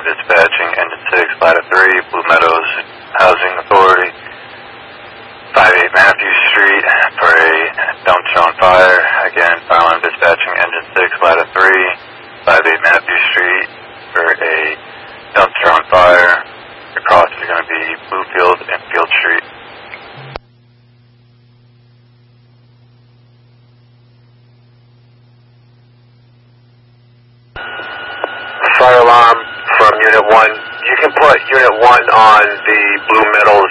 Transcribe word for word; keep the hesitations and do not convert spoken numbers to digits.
dispatching engine six, ladder three, Blue Meadows Housing Authority, five eight Matthew Street for a dumpster on fire. Again, fire alarm dispatching engine six, ladder three, five eight Matthew Street for a dumpster on fire. The cross is going to be Bluefield and Field Street. Fire alarm from Unit one. You can put Unit one on the Blue Meadows